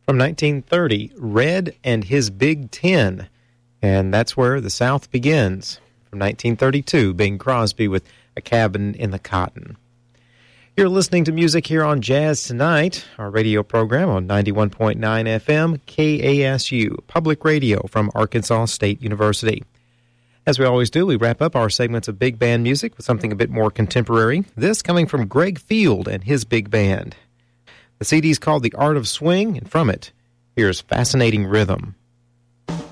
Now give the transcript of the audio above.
From 1930, Red and His Big Ten, and that's where the South begins. From 1932, Bing Crosby with A Cabin in the Cotton. You're listening to music here on Jazz Tonight, our radio program on 91.9 FM, KASU, public radio from Arkansas State University. As we always do, we wrap up our segments of big band music with something a bit more contemporary, this coming from Greg Field and his big band. The CD is called The Art of Swing, and from it, here's Fascinating Rhythm.